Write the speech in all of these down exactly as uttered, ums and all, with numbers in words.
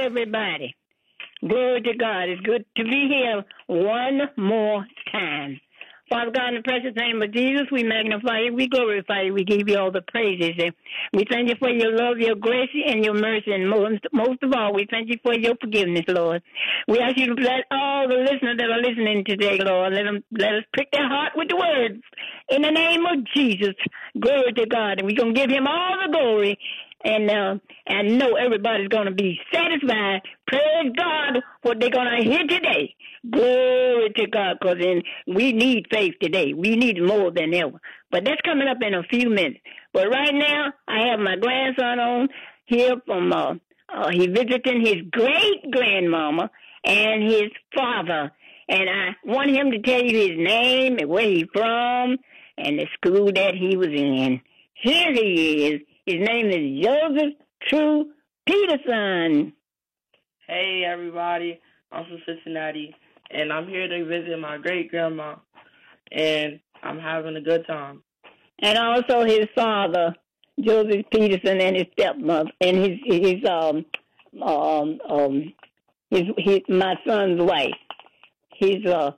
everybody. Glory to God. It's good to be here one more time. Father God, in the precious name of Jesus, we magnify you, we glorify you, we give you all the praises. And we thank you for your love, your grace, and your mercy. And most, most of all, we thank you for your forgiveness, Lord. We ask you to bless all the listeners that are listening today, Lord. Let them let us prick their heart with the words. In the name of Jesus, glory to God. And we're going to give him all the glory. And uh, and know everybody's going to be satisfied. Praise God what they're going to hear today. Glory to God, because we need faith today. We need it more than ever. But that's coming up in a few minutes. But right now, I have my grandson on here from, uh, uh, he visiting his great-grandmama and his father. And I want him to tell you his name and where he's from and the school that he was in. Here he is. His name is Joseph True Peterson. Hey, everybody. I'm from Cincinnati, and I'm here to visit my great-grandma, and I'm having a good time. And also his father, Joseph Peterson, and his stepmother, and his his um um um his his my son's wife, his uh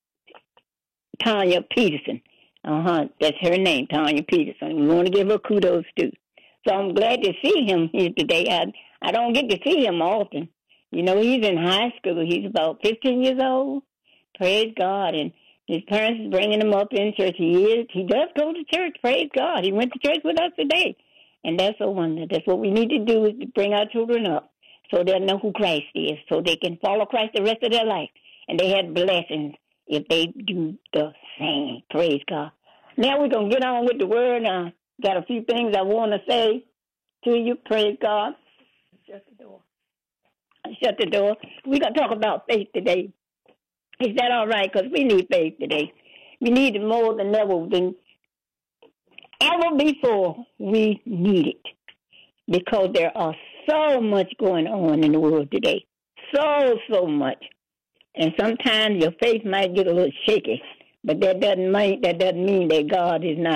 Tanya Peterson. Uh huh. That's her name, Tanya Peterson. We want to give her kudos too. So I'm glad to see him here today. I I don't get to see him often. You know, he's in high school. He's about fifteen years old. Praise God. And his parents is bringing him up in church. He is. He does go to church. Praise God. He went to church with us today. And that's a wonder. That's what we need to do, is to bring our children up so they'll know who Christ is, so they can follow Christ the rest of their life. And they have blessings if they do the same. Praise God. Now we're going to get on with the word. Uh, got a few things I want to say to you. Praise God. Shut the door. Shut the door. We're going to talk about faith today. Is that all right? Because we need faith today. We need it more than ever, than ever before we need it. Because there are so much going on in the world today. So, so much. And sometimes your faith might get a little shaky. But that doesn't mean, that doesn't mean that God is not